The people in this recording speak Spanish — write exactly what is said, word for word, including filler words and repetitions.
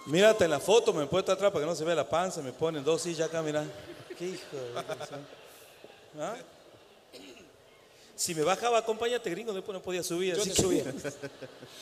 Mírate en la foto, me puedo estar atrás para que no se vea la panza, me ponen dos sillas acá, mira. Qué hijo de... ¿Ah? Si me bajaba, acompáñate, gringo, después no podía subir. Yo Así te que... subía.